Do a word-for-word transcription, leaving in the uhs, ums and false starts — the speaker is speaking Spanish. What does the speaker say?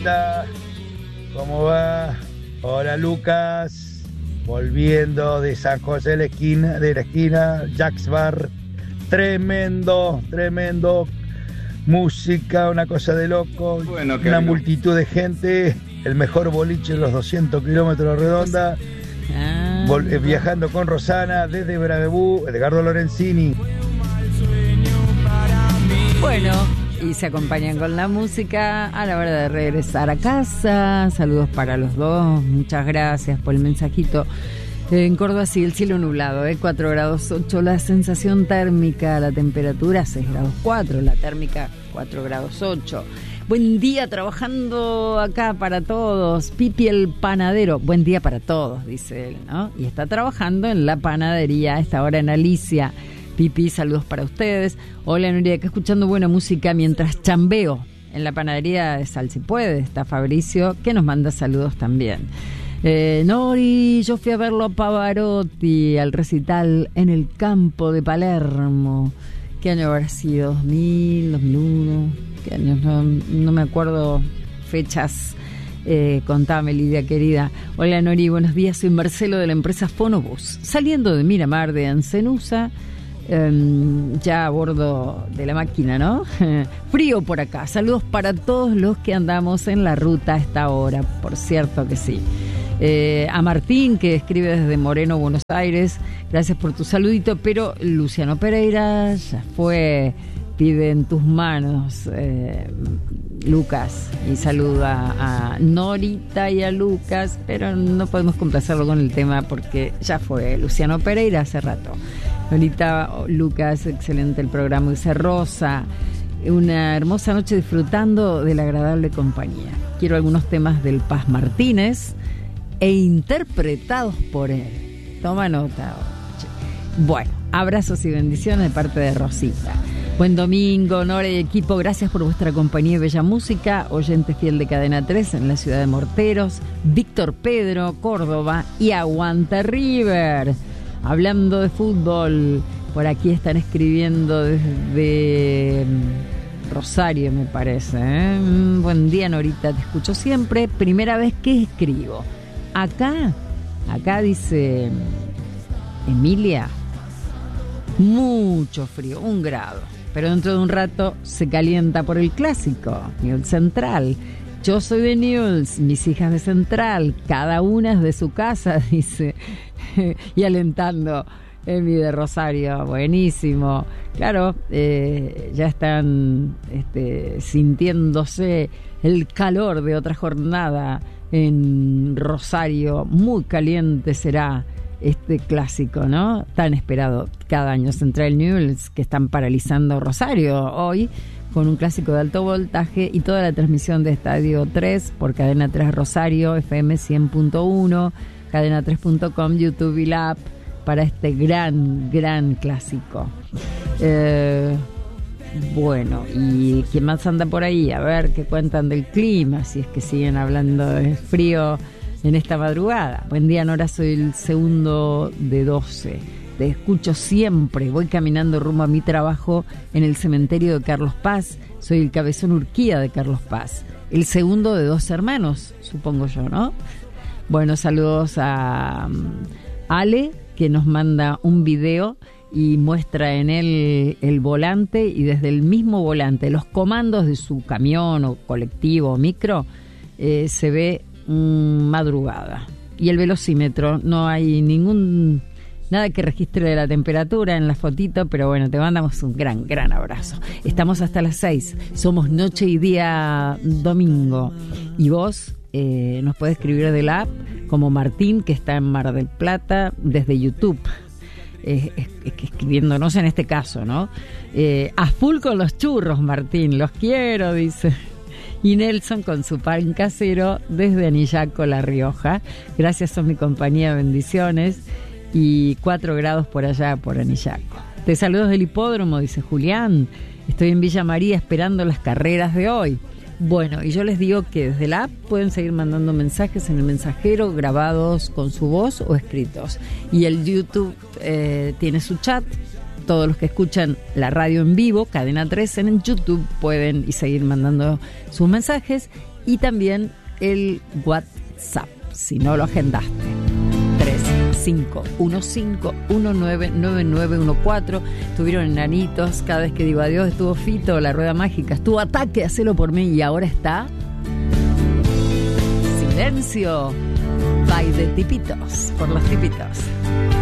Norita, ¿cómo va? Hola Lucas, volviendo de San José de la esquina, de la esquina, Jack's Bar, tremendo, tremendo, música, una cosa de loco, bueno, una multitud de gente, el mejor boliche en los doscientos kilómetros redonda, ah, vol- eh, viajando con Rosana desde Bravebú, Edgardo Lorenzini. Bueno, y se acompañan con la música a la hora de regresar a casa. Saludos para los dos, muchas gracias por el mensajito. En Córdoba sí, el cielo nublado, ¿eh? cuatro grados ocho, la sensación térmica, la temperatura seis grados cuatro, la térmica cuatro grados ocho. Buen día trabajando acá para todos. Pipi el panadero, buen día para todos, dice él, ¿no? Y está trabajando en la panadería a esta hora en Alicia. Pipi, saludos para ustedes. Hola Nuria, que escuchando buena música mientras chambeo en la panadería de Sal Si Puede. Está Fabricio, que nos manda saludos también. Eh, Nori, yo fui a verlo a Pavarotti al recital en el campo de Palermo. ¿Qué año habrá sido? ¿dos mil, dos mil uno? ¿Qué años? No, no me acuerdo fechas. Eh, contame, Lidia querida. Hola Nori, buenos días. Soy Marcelo de la empresa Fonobus. Saliendo de Miramar de Ancenusa, Um, ya a bordo de la máquina, ¿no? Frío por acá. Saludos para todos los que andamos en la ruta a esta hora, por cierto que sí. Eh, a Martín, que escribe desde Moreno, Buenos Aires, gracias por tu saludito, pero Luciano Pereira ya fue, pide en tus manos, eh, Lucas, y saluda a Norita y a Lucas, pero no podemos complacerlo con el tema porque ya fue Luciano Pereira hace rato. Ahorita, Lucas, excelente el programa. Dice Rosa, una hermosa noche disfrutando de la agradable compañía. Quiero algunos temas del Paz Martínez e interpretados por él. Toma nota. Bueno, abrazos y bendiciones de parte de Rosita. Buen domingo, Nora y equipo. Gracias por vuestra compañía y bella música. Oyente fiel de Cadena tres en la ciudad de Morteros. Víctor Pedro, Córdoba y Aguanta River. Hablando de fútbol, por aquí están escribiendo desde Rosario, me parece, ¿eh? Buen día, Norita, te escucho siempre. Primera vez que escribo. Acá, acá dice Emilia, mucho frío, un grado. Pero dentro de un rato se calienta por el clásico, Newell's Central. Yo soy de Newell's, mis hijas de Central, cada una es de su casa, dice. Y alentando Emi de Rosario, buenísimo. Claro, eh, ya están este, sintiéndose el calor de otra jornada en Rosario. Muy caliente será este clásico, ¿no? Tan esperado cada año. Central Newell's, que están paralizando Rosario hoy con un clásico de alto voltaje, y toda la transmisión de Estadio tres por Cadena tres Rosario, F M cien punto uno, cadena tres punto com, YouTube y la app para este gran, gran clásico. Eh, bueno, ¿y quién más anda por ahí? A ver qué cuentan del clima, si es que siguen hablando de frío en esta madrugada. Buen día, Nora, soy el segundo de doce. Te escucho siempre, voy caminando rumbo a mi trabajo en el cementerio de Carlos Paz. Soy el Cabezón Urquía de Carlos Paz. El segundo de dos hermanos, supongo yo, ¿no? Bueno, saludos a um, Ale, que nos manda un video y muestra en él el volante, y desde el mismo volante, los comandos de su camión o colectivo o micro, eh, se ve um, madrugada. Y el velocímetro, no hay ningún... nada que registre la temperatura en la fotito, pero bueno, te mandamos un gran, gran abrazo. Estamos hasta las seis. Somos Noche y Día Domingo. Y vos eh, nos podés escribir de la app, como Martín, que está en Mar del Plata, desde YouTube. Eh, es, es, escribiéndonos en este caso, ¿no? Eh, a full con los churros, Martín. Los quiero, dice. Y Nelson con su pan casero desde Anillaco, La Rioja. Gracias, son mi compañía, bendiciones. Y cuatro grados por allá, por Anillaco. Te saludos del hipódromo, dice Julián. Estoy en Villa María esperando las carreras de hoy. Bueno, y yo les digo que desde la app pueden seguir mandando mensajes en el mensajero, grabados con su voz o escritos. Y el YouTube eh, tiene su chat. Todos los que escuchan la radio en vivo, Cadena tres, en YouTube pueden y seguir mandando sus mensajes. y también el WhatsApp, si no lo agendaste. tres cinco uno cinco uno nueve nueve nueve uno cuatro. Estuvieron enanitos, cada vez que digo adiós estuvo Fito, la rueda mágica, estuvo Ataque, hacelo por mí, y ahora está Silencio, by de Tipitos, por los Tipitos.